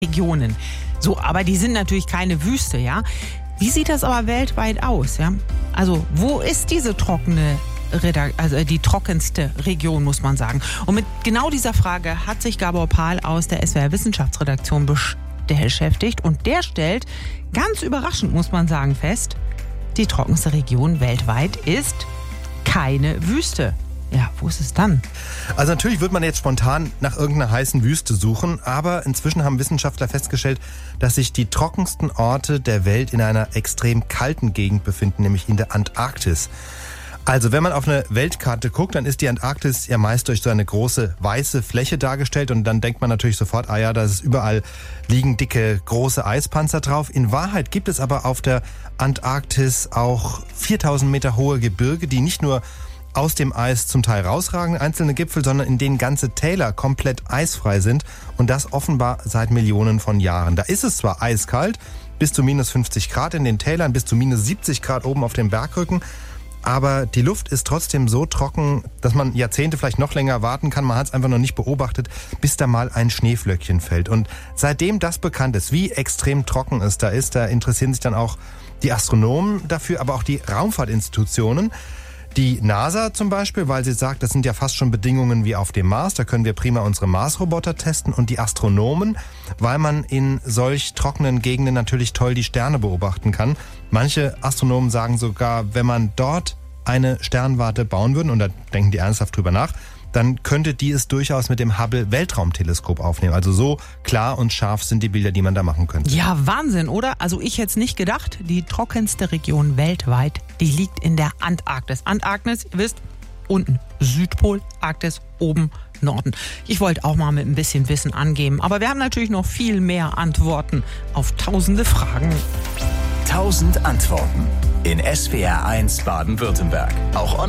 Regionen. So, aber die sind natürlich keine Wüste, ja. Wie sieht das aber weltweit aus, ja? Also, wo ist diese die trockenste Region, muss man sagen? Und mit genau dieser Frage hat sich Gabor Pahl aus der SWR Wissenschaftsredaktion beschäftigt. Und der stellt, ganz überraschend muss man sagen, fest, die trockenste Region weltweit ist keine Wüste. Ja, wo ist es dann? Also natürlich wird man jetzt spontan nach irgendeiner heißen Wüste suchen, aber inzwischen haben Wissenschaftler festgestellt, dass sich die trockensten Orte der Welt in einer extrem kalten Gegend befinden, nämlich in der Antarktis. Also wenn man auf eine Weltkarte guckt, dann ist die Antarktis ja meist durch so eine große weiße Fläche dargestellt und dann denkt man natürlich sofort, da ist überall liegen dicke, große Eispanzer drauf. In Wahrheit gibt es aber auf der Antarktis auch 4000 Meter hohe Gebirge, die nicht nur aus dem Eis zum Teil rausragen, einzelne Gipfel, sondern in denen ganze Täler komplett eisfrei sind und das offenbar seit Millionen von Jahren. Da ist es zwar eiskalt, bis zu minus 50 Grad in den Tälern, bis zu minus 70 Grad oben auf dem Bergrücken, aber die Luft ist trotzdem so trocken, dass man Jahrzehnte, vielleicht noch länger warten kann. Man hat es einfach noch nicht beobachtet, bis da mal ein Schneeflöckchen fällt. Und seitdem das bekannt ist, wie extrem trocken es da ist, da interessieren sich dann auch die Astronomen dafür, aber auch die Raumfahrtinstitutionen. Die NASA zum Beispiel, weil sie sagt, das sind ja fast schon Bedingungen wie auf dem Mars, da können wir prima unsere Mars-Roboter testen. Und die Astronomen, weil man in solch trockenen Gegenden natürlich toll die Sterne beobachten kann. Manche Astronomen sagen sogar, wenn man dort eine Sternwarte bauen würde, und da denken die ernsthaft drüber nach, dann könnte die es durchaus mit dem Hubble-Weltraumteleskop aufnehmen. Also so klar und scharf sind die Bilder, die man da machen könnte. Ja, Wahnsinn, oder? Also ich hätte es nicht gedacht. Die trockenste Region weltweit, die liegt in der Antarktis. Antarktis, ihr wisst, unten Südpol, Arktis oben Norden. Ich wollte auch mal mit ein bisschen Wissen angeben. Aber wir haben natürlich noch viel mehr Antworten auf tausende Fragen. 1000 Antworten in SWR 1 Baden-Württemberg. Auch online.